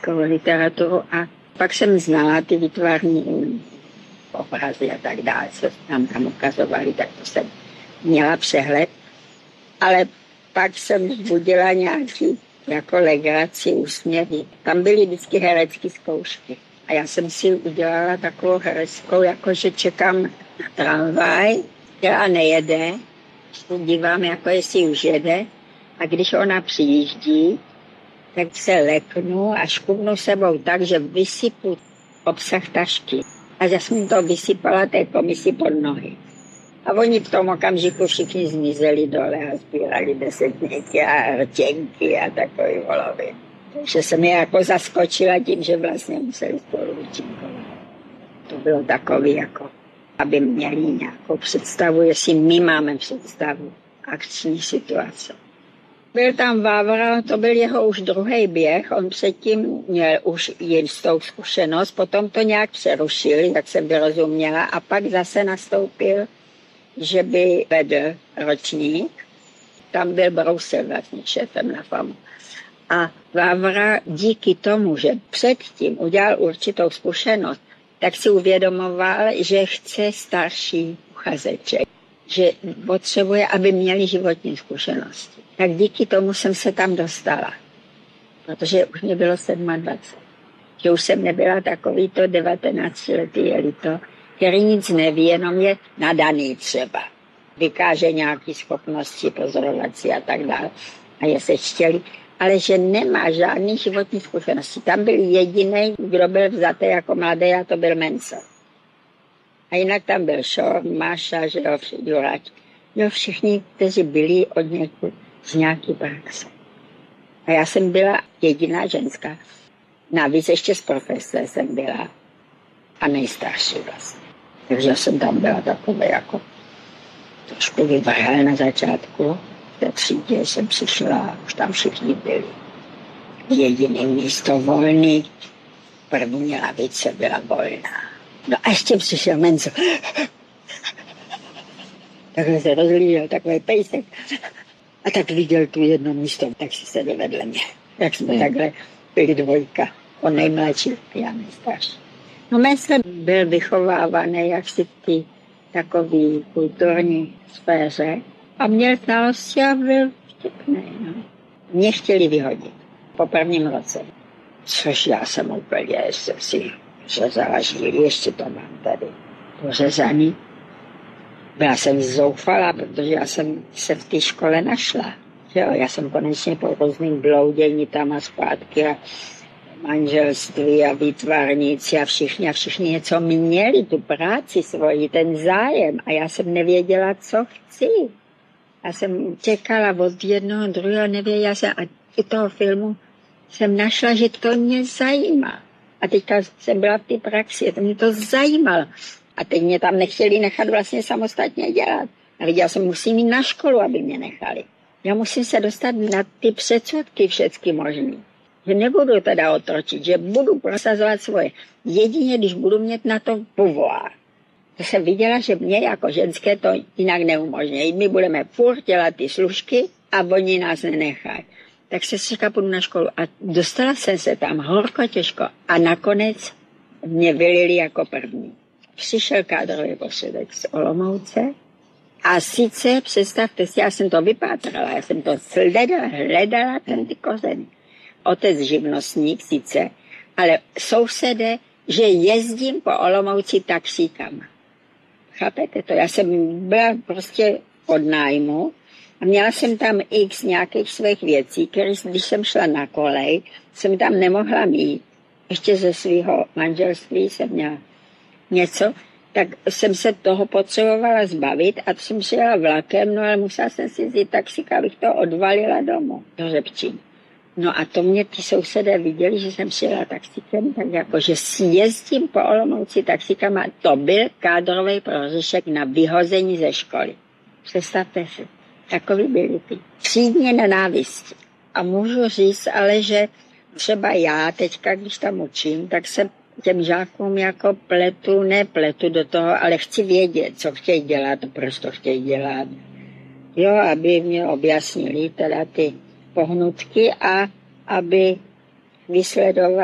klasickou literaturu a pak jsem znala ty výtvarní obrazy a tak dále, co nám tam ukazovali, tak to jsem měla přehled. Ale pak jsem vzbudila nějaký jako legraci, úsměvy. Tam byly vždycky herecké zkoušky. A já jsem si udělala takovou hereckou, jakože čekám na tramvaj, která nejede, dívám, jako jestli už jede. A když ona přijíždí, tak se leknu a škubnu sebou tak, že vysypu obsah tašky. A já jsem to vysypala té komisi pod nohy. A oni v tom okamžiku všichni zmizeli dole a sbírali desetníky a rtěnky a takové volovy. Takže jsem je jako zaskočila tím, že vlastně museli spolu účinkovat. To bylo takový, jako aby měli nějakou představu, jestli my máme představu akční situace. Byl tam Vávra, to byl jeho už druhý běh, on předtím měl už jistou zkušenost, potom to nějak přerušil, jak jsem vyrozuměla, a pak zase nastoupil, že by vedl ročník. Tam byl Brousel vlastně šéfem na FAMu. A Vávra díky tomu, že předtím udělal určitou zkušenost, tak si uvědomoval, že chce starší uchazeče, že potřebuje, aby měli životní zkušenosti. Tak díky tomu jsem se tam dostala, protože už mě bylo 27. Že už jsem nebyla takový to 19letý jelito, který nic neví, jenom je nadaný třeba. Vykáže nějaké schopnosti pozorovací a tak dále. A je sečtělý. Ale že nemá žádný životní zkušenosti. Tam byl jediný, kdo byl vzatý jako mladý, a to byl Mencel. A jinak tam byl Šor, Máša, že jo, Jurať. Jo, všichni, kteří byli od někud z nějaký praxe. A já jsem byla jediná ženská. Navíc ještě z profese jsem byla a nejstarší vlastně. Takže jsem tam byla takové jako trošku vyvrhel na začátku. V té třídě jsem přišla, už tam všichni byli. Jediné místo volný, první lavice byla volná. No a ještě přišel Mencel. Takhle se rozlížel, takový pejsek. A tak viděl tu jedno místo, tak si sedl vedle mě. Jak jsme takhle byli dvojka. On nejmladší, já nejstarší. No Mencel byl vychovávaný jaksi v té takové kulturní sféře a měl znalosti a byl vtipný. No. Mě chtěli vyhodit po prvním roce. Což já jsem úplně, jsem si řezala žíly, ještě to mám tady pořezaný. Byla jsem zoufalá, protože já jsem se v té škole našla. Jo, já jsem konečně po různým bloudění tam a zpátky a manželství a výtvarníci a všichni něco měli, tu práci svoji, ten zájem. A já jsem nevěděla, co chci. Já jsem čekala od jednoho, druhého, nevěděla jsem. A i toho filmu jsem našla, že to mě zajímá. A teďka jsem byla v té praxi, to mě to zajímalo. A teď mě tam nechtěli nechat vlastně samostatně dělat. A viděla jsem, musím jít na školu, aby mě nechali. Já musím se dostat na ty předsudky všechny možný. Že nebudu teda otročit, že budu prosazovat svoje. Jedině, když budu mít na to pouvoir. To jsem viděla, že mě jako ženské to jinak neumožňují. My budeme furt dělat ty služky a oni nás nenechají. Tak se říká, půjdu na školu. A dostala jsem se tam horko těžko. A nakonec mě vylili jako první. Přišel kádrový posudek z Olomouce a sice, představte si, já jsem to vypátrala, já jsem to hledala ten ty kořeny. Otec živnostník sice, ale sousedé, že jezdím po Olomouci taxíkama. Chápete to? Já jsem byla prostě od nájmu a měla jsem tam x nějakých svých věcí, které když jsem šla na kolej, jsem tam nemohla mít. Ještě ze svého manželství jsem měla něco, tak jsem se toho potřebovala zbavit a jsem přijela vlakem, no ale musela jsem si vzít taxíka, abych to odvalila domů do Řepčín. No a to mě ty sousedé viděli, že jsem přijela taxíkem, tak jako, že jezdím po Olomouci taxíkama, to byl kádrový prohřešek na vyhození ze školy. Představte si, takový byli ty třídně nenávisti. A můžu říct ale, že třeba já teďka, když tam učím, tak se těm žákům jako nepletu do toho, ale chci vědět, co chtějí dělat, proč to chtějí dělat. Jo, aby mě objasnili teda ty pohnutky a aby vysledovali